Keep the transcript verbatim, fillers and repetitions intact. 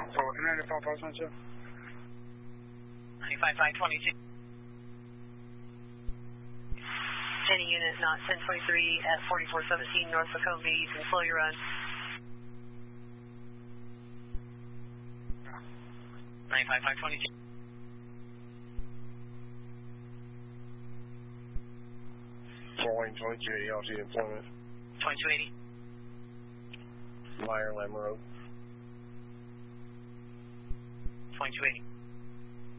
So, ninety-five five twenty-two. ninety-five five twenty-two. Heading unit not ten twenty-three at forty-four seventeen North Macomb, you can slow your run. ninety-five five twenty-two. Flowing twenty-two eighty, altitude employment. twenty-two eighty. Meyer Lemon Road. twenty-two eighty.